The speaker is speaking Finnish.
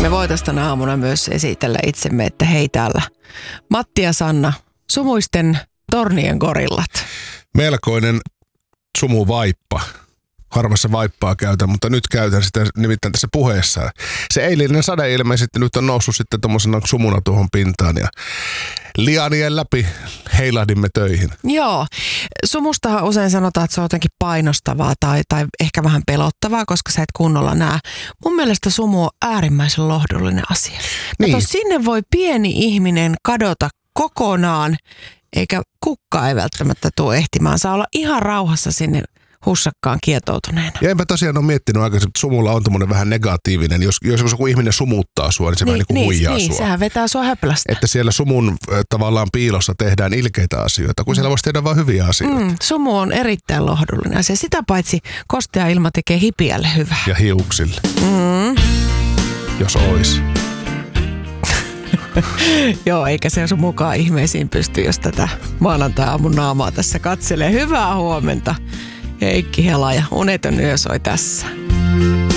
Me voitaisiin tänä aamuna myös esitellä itsemme, että hei täällä Matti ja Sanna, sumuisten tornien gorillat. Melkoinen sumuvaippa. Harvassa vaippaa käytän, mutta nyt käytän sitä nimittäin tässä puheessa. Se eilinen sade ilmeisesti nyt on noussut sitten tommosena sumuna tuohon pintaan ja lianien läpi heilahdimme töihin. Joo. Sumustahan usein sanotaan, että se on jotenkin painostavaa tai ehkä vähän pelottavaa, koska sä et kunnolla näe. Mun mielestä sumu on äärimmäisen lohdullinen asia. Niin. Kato, sinne voi pieni ihminen kadota kokonaan, eikä kukka ei välttämättä tule ehtimään. Saa olla ihan rauhassa sinne hussakkaan kietoutuneena. Ja enpä tosiaan ole miettinyt aikaisemmin, että sumulla on tommonen vähän negatiivinen. Jos joku ihminen sumuttaa sua, niin se vähän niin kuin huijaa sua. Sehän vetää sua höplästä. Että siellä sumun tavallaan piilossa tehdään ilkeitä asioita, kun siellä voisi tehdä vain hyviä asioita. Sumu on erittäin lohdullinen asia. Sitä paitsi kostea ilma tekee hipiälle hyvää. Ja hiuksille. Jos ois. Joo, eikä se sun mukaan ihmeisiin pysty, jos tätä maanantai-aamun naamaa tässä katselee. Hyvää huomenta. Heikki Hela ja Uneton yö soi tässä.